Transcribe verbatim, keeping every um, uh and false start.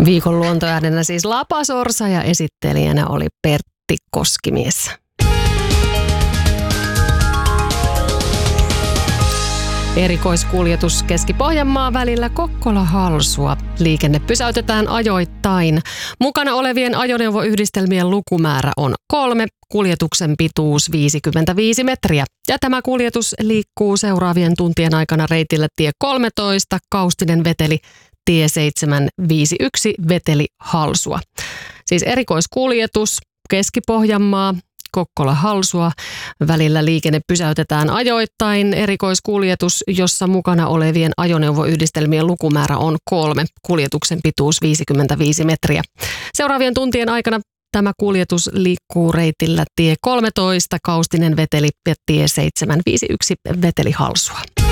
Viikon luontoäänenä siis Lapasorsa ja esittelijänä oli Pertti Koskimies. Erikoiskuljetus Keski-Pohjanmaan välillä Kokkola-Halsua. Liikenne pysäytetään ajoittain. Mukana olevien ajoneuvoyhdistelmien lukumäärä on kolme, kuljetuksen pituus viisikymmentäviisi metriä. Ja tämä kuljetus liikkuu seuraavien tuntien aikana reitillä tie kolmetoista, Kaustinen Veteli, tie seitsemänsataaviisikymmentäyksi, Veteli Halsua. Siis erikoiskuljetus Keski-Pohjanmaa, Kokkola-Halsua. Välillä liikenne pysäytetään ajoittain. Erikoiskuljetus, jossa mukana olevien ajoneuvoyhdistelmien lukumäärä on kolme. Kuljetuksen pituus viisikymmentäviisi metriä. Seuraavien tuntien aikana tämä kuljetus liikkuu reitillä tie kolmetoista, Kaustinen Veteli ja tie seitsemänsataaviisikymmentäyksi, Veteli Halsua.